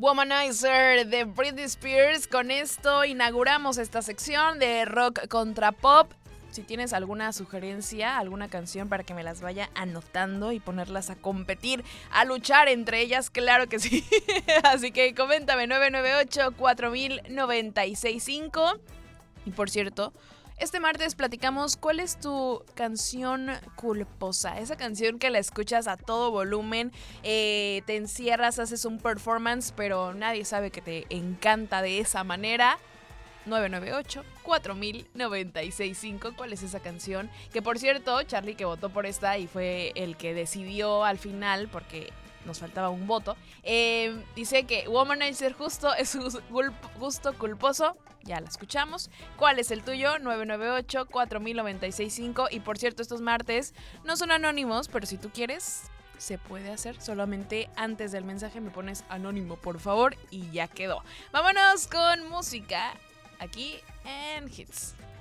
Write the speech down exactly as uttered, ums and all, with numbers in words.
Womanizer de Britney Spears. Con esto inauguramos esta sección de rock contra pop. Si tienes alguna sugerencia, alguna canción para que me las vaya anotando y ponerlas a competir, a luchar entre ellas, claro que sí. Así que coméntame nueve nueve ocho, cuatro mil, noventa y seis cinco. Y por cierto, este martes platicamos cuál es tu canción culposa. Esa canción que la escuchas a todo volumen, eh, te encierras, haces un performance, pero nadie sabe que te encanta de esa manera. nueve nueve ocho, cuatro mil, noventa y seis cinco. ¿Cuál es esa canción? Que por cierto, Charlie, que votó por esta y fue el que decidió al final, porque nos faltaba un voto, eh, dice que Womanizer justo es su gusto culposo. Ya la escuchamos. ¿Cuál es el tuyo? nueve nueve ocho, cuatro mil, noventa y seis cinco. Y por cierto, estos martes no son anónimos, pero si tú quieres, se puede hacer. Solamente antes del mensaje me pones anónimo, por favor, y ya quedó. Vámonos con música aquí en Hits.